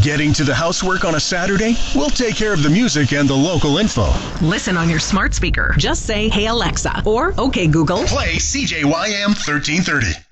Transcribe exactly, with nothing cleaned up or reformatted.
Getting to the housework on a Saturday? We'll take care of the music and the local info. Listen on your smart speaker. Just say, "Hey Alexa," or "Okay Google." Play C J Y M thirteen thirty.